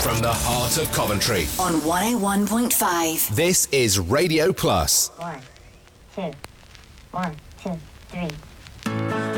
from the heart of Coventry. On 101.5. This is Radio Plus. 1, 2, 1, 2, 3.